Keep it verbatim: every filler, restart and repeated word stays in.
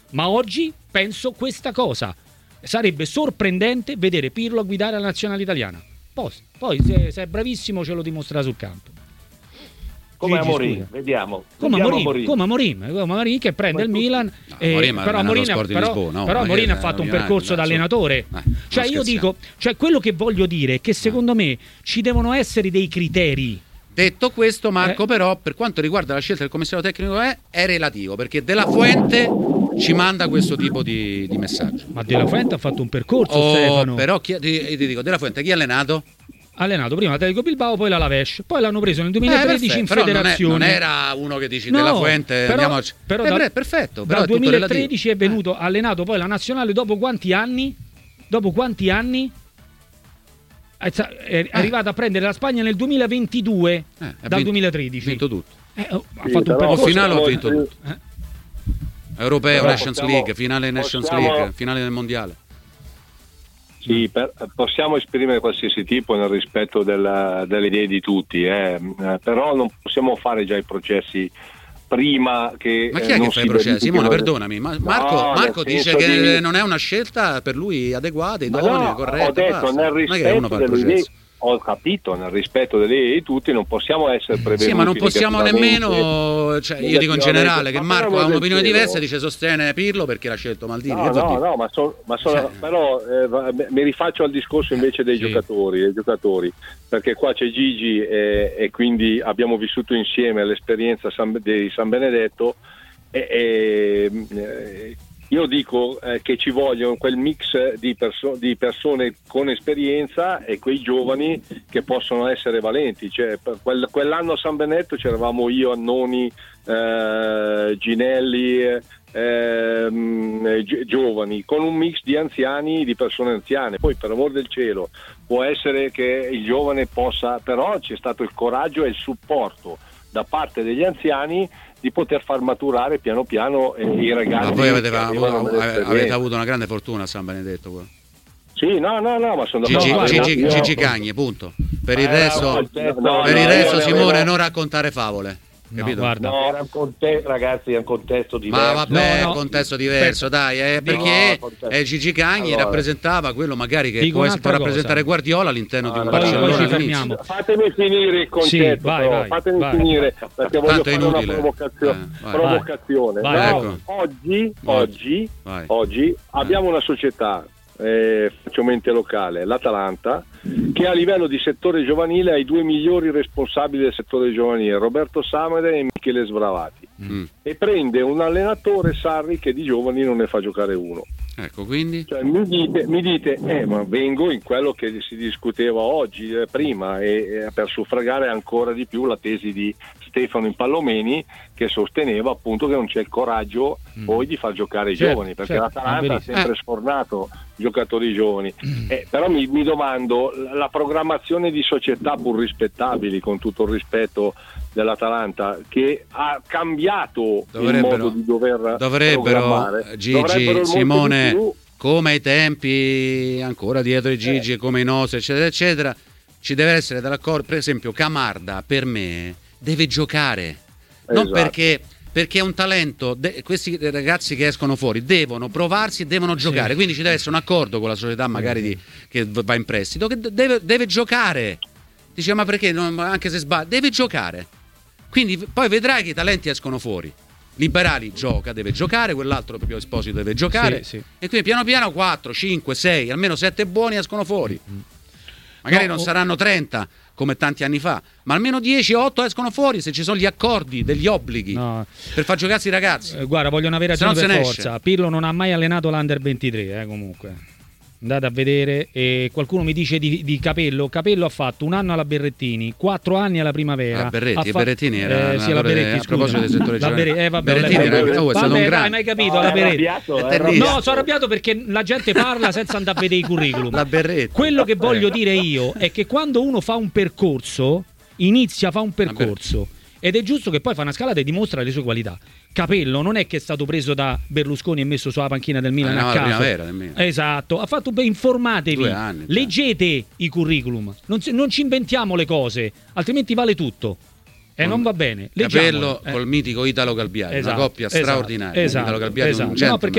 ma oggi penso questa cosa. Sarebbe sorprendente vedere Pirlo guidare la nazionale italiana. Poi, poi se, se è bravissimo ce lo dimostra sul campo. Come Gigi, Amorim, scusa. vediamo. Come vediamo Amorim, Amorim. come Amorim, come Amorim che prende il Milan, No, eh, Amorim però è Amorim, nato Sport di però, Lisbona, no, però ma Amorim che ha è fatto un United, percorso dai, da su. allenatore. Eh, Cioè non io scherziamo. dico, cioè quello che voglio dire è che secondo me ci devono essere dei criteri. Detto questo, Marco, Eh. però, per quanto riguarda la scelta del commissario tecnico è, è relativo, perché De La Fuente ci manda questo tipo di, di messaggio. Ma De La Fuente ha fatto un percorso, Oh, Stefano. però chi, ti, ti dico, De La Fuente chi ha allenato? Allenato prima Atletico Bilbao, poi l'Alaves, poi l'hanno preso nel duemilatredici Eh, in però federazione. Non, è, non era uno che dici No, De La Fuente, però, andiamo a... però eh, da- perfetto, però dal è tutto duemilatredici è relativo. venuto, allenato poi la nazionale dopo quanti anni? Dopo quanti anni? È, è arrivato a prendere la Spagna nel duemilaventidue, Eh, ha dal vinto- duemilatredici. Ha vinto tutto. Eh, oh, ha Sì, fatto un però percorso. O finale o ha possiamo- vinto tutto. Eh. Europeo, Però Nations possiamo- League, finale Nations possiamo- League, finale del mondiale. Sì, per- possiamo esprimere qualsiasi tipo nel rispetto della- delle idee di tutti, eh, eh, però non possiamo fare già i processi prima che... Ma chi eh, è non che fa si i processi? verifichino Simone, le- perdonami, ma No, Marco, nel Marco dice senso che di- non è una scelta per lui adeguata, Ma idonea, no, corretta. ho detto basta. nel Non è che uno rispetto fa il delle idee, processo. ho capito, nel rispetto delle idee di tutti non possiamo essere prevenuti. Sì, ma non possiamo negativamente. nemmeno, cioè, io dico in generale che Ma Marco parliamo ha un'opinione del diversa e cielo. dice sostiene Pirlo perché l'ha scelto Maldini. No, Che vuol no, dire? no, ma, so- ma sono- Cioè- però eh, va- mi rifaccio al discorso invece dei Sì. giocatori, dei giocatori, perché qua c'è Gigi e, e quindi abbiamo vissuto insieme l'esperienza San- di San Benedetto e, e, eh, io dico eh, che ci vogliono quel mix di, perso- di persone con esperienza e quei giovani che possono essere valenti, cioè, per quel- quell'anno a San Benedetto c'eravamo io, Annoni, eh, Ginelli, eh, ehm, gi- giovani, con un mix di anziani, di persone anziane. Poi per amor del cielo può essere che il giovane possa, però c'è stato il coraggio e il supporto da parte degli anziani di poter far maturare piano piano eh, i ragazzi. Ma voi avete, che avevano avuto, dell'esperienza. avete avuto una grande fortuna a San Benedetto. Qua. Sì, no, no, no, ma sono Gigi, d'accordo. guarda, Gigi, Io- Gigi Cagni, punto. Per il Eh, resto, no, no, per il no, resto io Simone, avevo- non raccontare favole. No, Capito? guarda. No, era un contesto, ragazzi, è un contesto diverso. Ma vabbè, No, no. è un contesto diverso, Per- dai, eh, Dico- perché No, contesto. eh, Gigi Cagni Allora. rappresentava quello magari che Dico può, essere- può un'altra rappresentare cosa. Guardiola all'interno di un No, Poi- Barcellona. poi ci all'inizio. fermiamo. Fatemi finire il concetto, Sì, vai, però. vai, fatemi vai. finire perché voglio Tanto è fare una inutile. provocazione. Eh, vai. provocazione. Vai, No, ecco. oggi, Vai. oggi, Vai. oggi abbiamo una società, eh, faccio mente locale, l'Atalanta, che a livello di settore giovanile ha i due migliori responsabili del settore giovanile, Roberto Samere e Michele Sbravati, Mm. e prende un allenatore, Sarri, che di giovani non ne fa giocare uno. Ecco, quindi Cioè, mi dite, mi dite eh, ma vengo in quello che si discuteva oggi, eh, prima, e, e per suffragare ancora di più la tesi di Stefano Impallomeni, che sosteneva appunto che non c'è il coraggio Mm. poi di far giocare i Certo, giovani, perché certo, l'Atalanta è ha verissimo. sempre Eh. sfornato giocatori giovani. Eh, però mi, mi domando, la, la programmazione di società pur rispettabili, con tutto il rispetto dell'Atalanta, che ha cambiato il Dovrebbero- modo di dover dovrebbero, programmare, Gigi, dovrebbero molto di Simone, più. come ai tempi ancora dietro i Gigi, Eh. come i nostri, eccetera, eccetera, ci deve essere dall'accordo. Per esempio, Camarda per me deve giocare, non Esatto. perché. Perché è un talento, de- questi ragazzi che escono fuori devono provarsi e devono giocare, Sì. quindi ci deve essere un accordo con la società magari di, che v- va in prestito, che d- deve, deve giocare. Dice ma perché, non- anche se sbaglia, deve giocare. Quindi v- poi vedrai che i talenti escono fuori. Liberali gioca, deve giocare, quell'altro proprio Esposito deve giocare. Sì, sì. E quindi piano piano quattro, cinque, sei, almeno sette buoni escono fuori. Magari No, non o- saranno trenta come tanti anni fa, ma almeno dieci, otto escono fuori se ci sono gli accordi, degli obblighi No. per far giocarsi i ragazzi. Eh, guarda, vogliono avere Se no ragione se per ne forza. esce. Pirlo non ha mai allenato l'Under ventitré, eh, comunque. Andate a vedere. E qualcuno mi dice di, di Capello. Capello ha fatto un anno alla Berrettini, quattro anni alla Primavera. Ah, Berretti, Ha e fa- Berrettini era eh, sì, la allenatore- Berretti, a proposito scusa. del settore La giovanile. Berre- eh, vabbè, Berrettini la era- Berretti. oh, è stato Vabbè, un grande. hai mai capito? No, la è Berretti. arrabbiato, è È terribile. arrabbiato. No, sono arrabbiato perché la gente parla senza andare a vedere i curriculum. La Berretti. Quello che voglio dire io è che quando uno fa un percorso, inizia, fa un percorso, ed è giusto che poi fa una scalata e dimostra le sue qualità. Capello non è che è stato preso da Berlusconi e messo sulla panchina del Milan Eh, no, a la caso. Primavera del Milan. Esatto, ha fatto bene, informatevi, Due anni, già. leggete i curriculum, non, si- non ci inventiamo le cose, altrimenti vale tutto. E non va bene. Capello Leggiamolo, eh. col mitico Italo Galbiati, Esatto, una coppia esatto, straordinaria. esatto, Italo Galbiati è esatto. un No, gentleman. perché